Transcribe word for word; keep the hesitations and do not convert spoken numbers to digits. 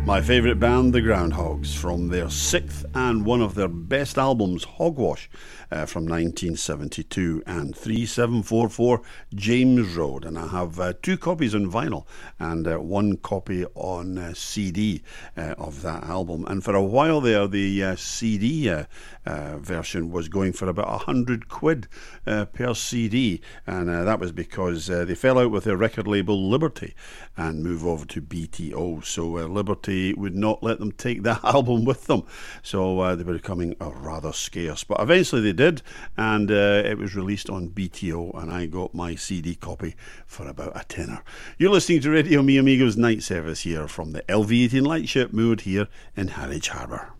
My favourite band, the Groundhogs, from their sixth and one of their best albums, Hogwash, uh, from nineteen seventy-two, and three seven four four James Road. And I have uh, two copies on vinyl and uh, one copy on uh, C D uh, of that album. And for a while there, the uh, C D uh, uh, version was going for about a hundred quid uh, per C D, and uh, that was because uh, they fell out with their record label Liberty and moved over to B T O. So uh, Liberty would not let them take that album with them, so uh, they were becoming uh, rather scarce. But eventually they did, and uh, it was released on B T O, and I got my C D copy for about a tenner. You're listening to Radio Me Amigos Night Service here from the L V eighteen Lightship moored here in Harwich Harbour.